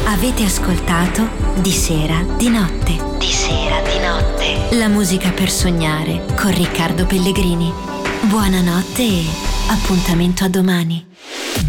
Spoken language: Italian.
Avete ascoltato Di sera, di notte. Di sera, di notte. La musica per sognare con Riccardo Pellegrini. Buonanotte e appuntamento a domani.